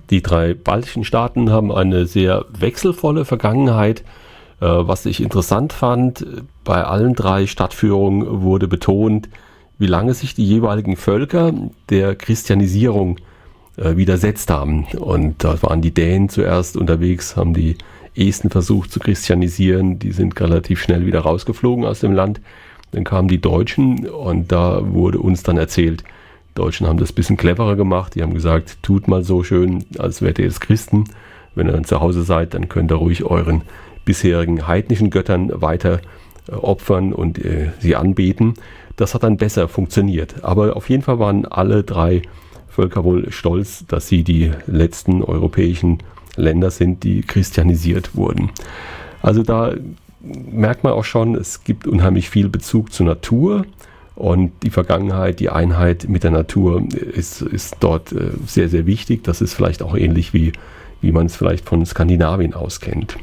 Die drei baltischen Staaten haben eine sehr wechselvolle Vergangenheit. Was ich interessant fand, bei allen drei Stadtführungen wurde betont, wie lange sich die jeweiligen Völker der Christianisierung widersetzt haben. Und da waren die Dänen zuerst unterwegs, haben die Esten versucht zu christianisieren. Die sind relativ schnell wieder rausgeflogen aus dem Land. Dann kamen die Deutschen und da wurde uns dann erzählt, die Deutschen haben das ein bisschen cleverer gemacht. Die haben gesagt, tut mal so schön, als wärt ihr jetzt Christen. Wenn ihr dann zu Hause seid, dann könnt ihr ruhig euren bisherigen heidnischen Göttern weiter opfern und sie anbeten. Das hat dann besser funktioniert. Aber auf jeden Fall waren alle drei Völker wohl stolz, dass sie die letzten europäischen Länder sind, die christianisiert wurden. Also da merkt man auch schon, es gibt unheimlich viel Bezug zur Natur und die Vergangenheit, die Einheit mit der Natur ist dort sehr, sehr wichtig. Das ist vielleicht auch ähnlich wie man es vielleicht von Skandinavien aus kennt.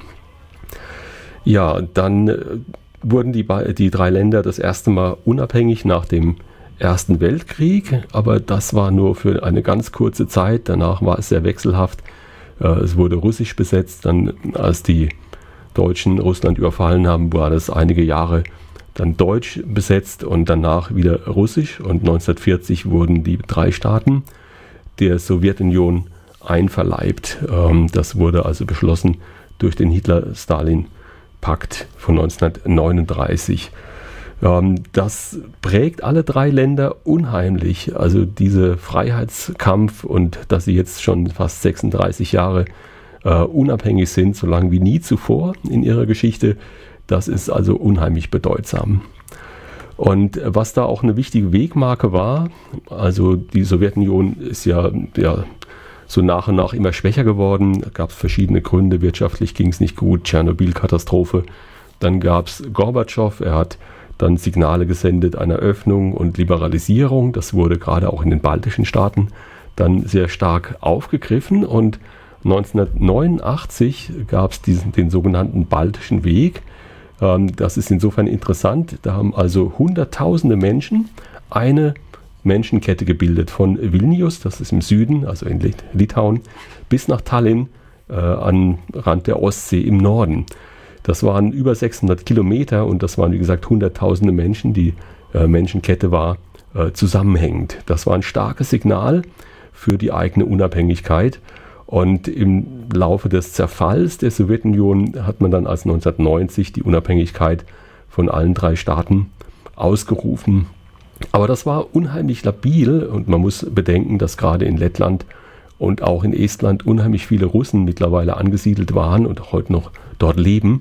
Ja, dann wurden die drei Länder das erste Mal unabhängig nach dem Ersten Weltkrieg, aber das war nur für eine ganz kurze Zeit. Danach war es sehr wechselhaft. Es wurde russisch besetzt. Dann, als die Deutschen Russland überfallen haben, war das einige Jahre dann deutsch besetzt und danach wieder russisch. Und 1940 wurden die drei Staaten der Sowjetunion einverleibt. Das wurde also beschlossen durch den Hitler-Stalin-Pakt von 1939. Das prägt alle drei Länder unheimlich. Also dieser Freiheitskampf und dass sie jetzt schon fast 36 Jahre unabhängig sind, so lange wie nie zuvor in ihrer Geschichte, das ist also unheimlich bedeutsam. Und was da auch eine wichtige Wegmarke war, also die Sowjetunion ist ja so nach und nach immer schwächer geworden. Da gab es verschiedene Gründe. Wirtschaftlich ging es nicht gut, Tschernobyl-Katastrophe. Dann gab es Gorbatschow, er hat dann Signale gesendet einer Öffnung und Liberalisierung. Das wurde gerade auch in den baltischen Staaten dann sehr stark aufgegriffen. Und 1989 gab es den sogenannten Baltischen Weg. Das ist insofern interessant. Da haben also Hunderttausende Menschen eine Menschenkette gebildet von Vilnius, das ist im Süden, also in Litauen, bis nach Tallinn am Rand der Ostsee im Norden. Das waren über 600 Kilometer und das waren, wie gesagt, hunderttausende Menschen. Die Menschenkette war zusammenhängend. Das war ein starkes Signal für die eigene Unabhängigkeit. Und im Laufe des Zerfalls der Sowjetunion hat man dann als 1990 die Unabhängigkeit von allen drei Staaten ausgerufen. Aber das war unheimlich labil und man muss bedenken, dass gerade in Lettland und auch in Estland unheimlich viele Russen mittlerweile angesiedelt waren und heute noch dort leben.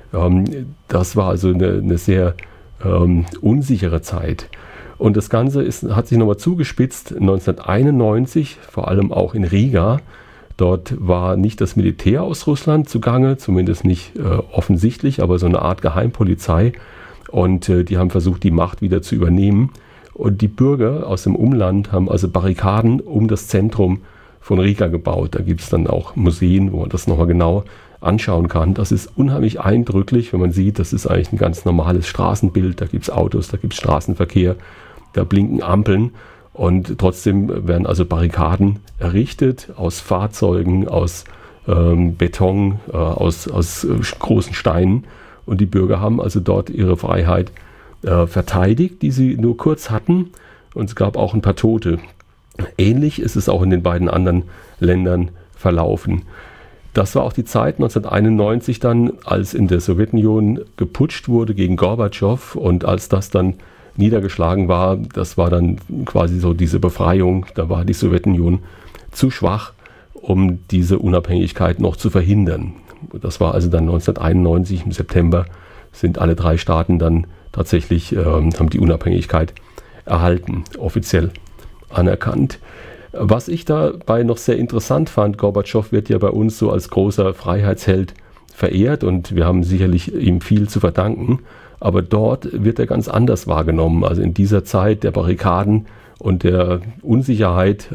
Das war also eine sehr unsichere Zeit. Und das Ganze hat sich nochmal zugespitzt 1991, vor allem auch in Riga. Dort war nicht das Militär aus Russland zugange, zumindest nicht offensichtlich, aber so eine Art Geheimpolizei. Und die haben versucht, die Macht wieder zu übernehmen. Und die Bürger aus dem Umland haben also Barrikaden um das Zentrum von Riga gebaut. Da gibt es dann auch Museen, wo man das nochmal genau anschauen kann. Das ist unheimlich eindrücklich, wenn man sieht, das ist eigentlich ein ganz normales Straßenbild. Da gibt es Autos, da gibt es Straßenverkehr, da blinken Ampeln. Und trotzdem werden also Barrikaden errichtet aus Fahrzeugen, aus Beton, aus großen Steinen. Und die Bürger haben also dort ihre Freiheit verteidigt, die sie nur kurz hatten. Und es gab auch ein paar Tote. Ähnlich ist es auch in den beiden anderen Ländern verlaufen. Das war auch die Zeit 1991 dann, als in der Sowjetunion geputscht wurde gegen Gorbatschow und als das dann niedergeschlagen war, das war dann quasi so diese Befreiung, da war die Sowjetunion zu schwach, um diese Unabhängigkeit noch zu verhindern. Das war also dann 1991 im September, sind alle drei Staaten dann tatsächlich, haben die Unabhängigkeit erhalten, offiziell anerkannt. Was ich dabei noch sehr interessant fand, Gorbatschow wird ja bei uns so als großer Freiheitsheld verehrt und wir haben sicherlich ihm viel zu verdanken, aber dort wird er ganz anders wahrgenommen. Also in dieser Zeit der Barrikaden und der Unsicherheit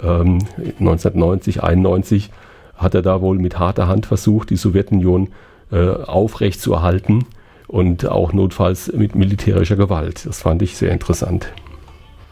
1990, 91 hat er da wohl mit harter Hand versucht, die Sowjetunion aufrecht zu erhalten und auch notfalls mit militärischer Gewalt. Das fand ich sehr interessant.